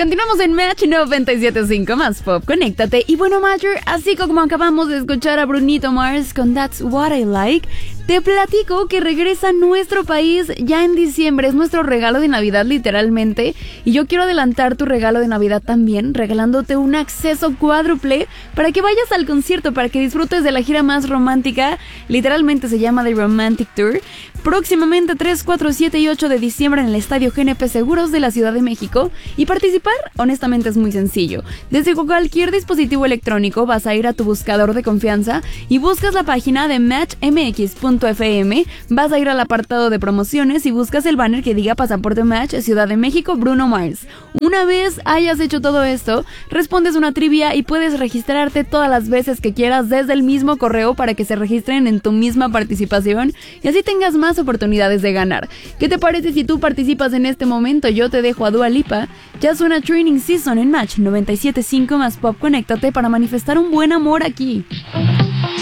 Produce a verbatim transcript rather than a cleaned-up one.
Continuamos en Match noventa y siete punto cinco más Pop, conéctate. Y bueno, Matcher, así como acabamos de escuchar a Brunito Mars con That's What I Like, te platico que regresa a nuestro país ya en diciembre. Es nuestro regalo de Navidad, literalmente. Y yo quiero adelantar tu regalo de Navidad también, regalándote un acceso cuádruple para que vayas al concierto, para que disfrutes de la gira más romántica. Literalmente se llama The Romantic Tour. Próximamente tres, cuatro, siete y ocho de diciembre en el Estadio G N P Seguros de la Ciudad de México. Y participar, honestamente, es muy sencillo. Desde cualquier dispositivo electrónico vas a ir a tu buscador de confianza y buscas la página de match m x punto f m, vas a ir al apartado de promociones y buscas el banner que diga Pasaporte Match Ciudad de México Bruno Mars. Una vez hayas hecho todo esto, respondes una trivia y puedes registrarte todas las veces que quieras desde el mismo correo para que se registren en tu misma participación y así tengas más oportunidades de ganar. ¿Qué te parece si tú participas en este momento? Yo te dejo a Dua Lipa. Ya suena Training Season en Match noventa y siete punto cinco más Pop, conéctate para manifestar un buen amor aquí.